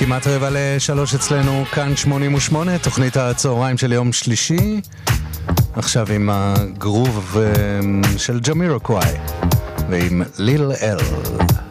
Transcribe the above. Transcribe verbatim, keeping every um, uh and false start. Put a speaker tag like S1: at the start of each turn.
S1: כמעט רבע לשלוש אצלנו, כאן שמונים ושמונה, תוכנית הצהריים של יום שלישי. עכשיו עם הגרוב של ג'מירוקוואי ועם ליל אל.